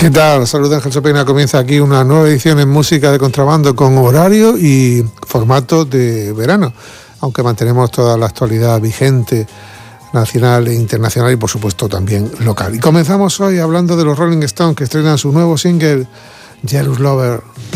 ¿Qué tal? Saludos, Ángel Sopena. Comienza aquí una nueva edición en Música de Contrabando con horario y formato de verano, aunque mantenemos toda la actualidad vigente, nacional e internacional y por supuesto también local. Y comenzamos hoy hablando de los Rolling Stones, que estrenan su nuevo single, Jealous Lover.